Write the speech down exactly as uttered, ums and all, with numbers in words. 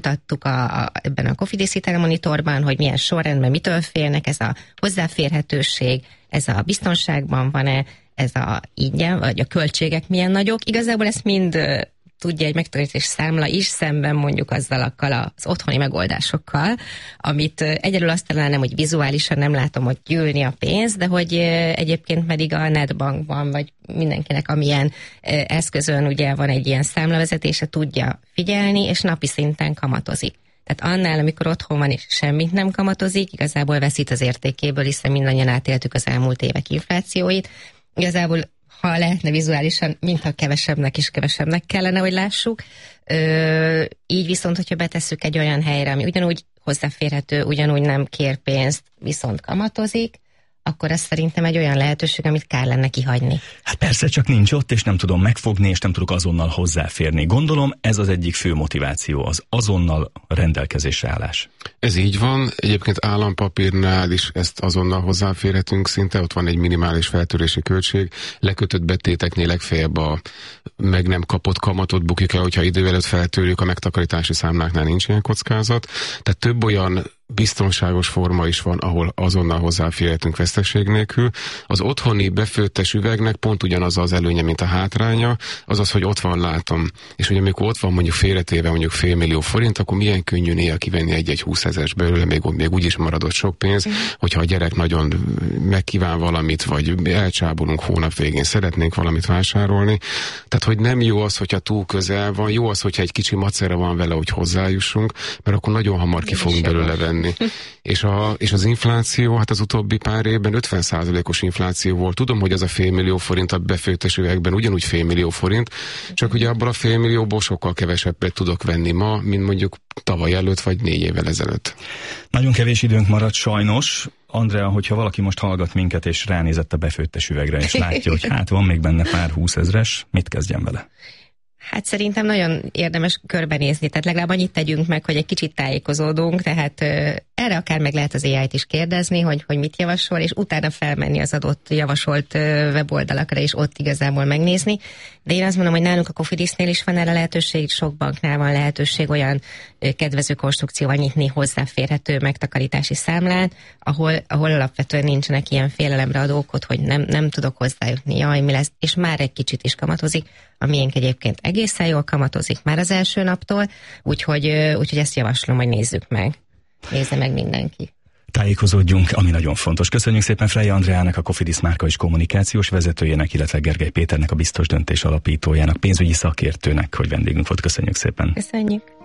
mutattuk a, a, ebben a Cofidis hitelmonitorban, hogy milyen sorrendben mitől félnek, ez a hozzáférhetőség, ez a biztonságban van-e, ez a ingyen, vagy a költségek milyen nagyok. Igazából ezt mind tudja egy megtakarítás számla is, szemben mondjuk azzal az otthoni megoldásokkal, amit egyelőre azt találnám, hogy vizuálisan nem látom, hogy gyűlni a pénz, de hogy egyébként pedig a netbankban, vagy mindenkinek, amilyen eszközön ugye van egy ilyen számlavezetése, tudja figyelni, és napi szinten kamatozik. Tehát annál, amikor otthon van és semmit nem kamatozik, igazából veszít az értékéből, hiszen mindannyian átéltük az elmúlt évek inflációit. Igazából ha lehetne vizuálisan, mintha kevesebbnek is kevesebbnek kellene, hogy lássuk. Ö, így viszont, hogyha betesszük egy olyan helyre, ami ugyanúgy hozzáférhető, ugyanúgy nem kér pénzt, viszont kamatozik, akkor ez szerintem egy olyan lehetőség, amit kár lenne kihagyni. Hát persze, csak nincs ott, és nem tudom megfogni, és nem tudok azonnal hozzáférni. Gondolom, ez az egyik fő motiváció, az azonnal rendelkezésre állás. Ez így van. Egyébként állampapírnál is ezt azonnal hozzáférhetünk szinte, ott van egy minimális feltörési költség. Lekötött betéteknél legfeljebb a meg nem kapott kamatot bukik el, hogyha idő előtt feltörjük, a megtakarítási számláknál nincs ilyen kockázat. Tehát több olyan biztonságos forma is van, ahol azonnal hozzáférhetünk veszteség nélkül. Az otthoni befőttes üvegnek pont ugyanaz az előnye, mint a hátránya, az az, hogy ott van, látom. És hogy amikor ott van mondjuk félretéve mondjuk fél millió forint, akkor milyen könnyű néha kivenni egy-egy húszezeres belőle, még, még úgyis maradott sok pénz, mm. hogyha a gyerek nagyon megkíván valamit, vagy elcsábolunk hónap végén, szeretnénk valamit vásárolni. Tehát, hogy nem jó az, hogyha túl közel van, jó az, hogyha egy kicsi macera van vele, hogy hozzájussunk, mert akkor nagyon hamar ki fogunk belőle venni. És, a, és az infláció, hát az utóbbi pár évben ötven százalékos infláció volt. Tudom, hogy az a félmillió forint a befőttes üvegben ugyanúgy félmillió forint, csak ugye abból a félmillióból sokkal kevesebbet tudok venni ma, mint mondjuk tavaly előtt, vagy négy évvel ezelőtt. Nagyon kevés időnk maradt sajnos. Andrea, hogyha valaki most hallgat minket, és ránézett a befőttes üvegre, és látja, hogy hát van még benne pár húszezres, mit kezdjen vele? Hát szerintem nagyon érdemes körbenézni, tehát legalább annyit tegyünk meg, hogy egy kicsit tájékozódunk, tehát ö, erre akár meg lehet az á i-t is kérdezni, hogy, hogy mit javasol, és utána felmenni az adott javasolt ö, weboldalakra, és ott igazából megnézni. De én azt mondom, hogy nálunk a Cofidisnél is van erre lehetőség, sok banknál van lehetőség olyan ö, kedvező konstrukcióval nyitni hozzáférhető megtakarítási számlát, ahol, ahol alapvetően nincsenek ilyen félelemre adó okot, hogy nem, nem tudok hozzájutni, jaj, mi lesz, és már egy kicsit is kamatozik, a miénk egyébként egészen jól kamatozik már az első naptól, úgyhogy, úgyhogy ezt javaslom, hogy nézzük meg. Nézze meg mindenki. Tájékozódjunk, ami nagyon fontos. Köszönjük szépen Freya Andreának, a Cofidis márka és kommunikációs vezetőjének, illetve Gergely Péternek, a Biztos Döntés alapítójának, pénzügyi szakértőnek, hogy vendégünk volt. Köszönjük szépen. Köszönjük.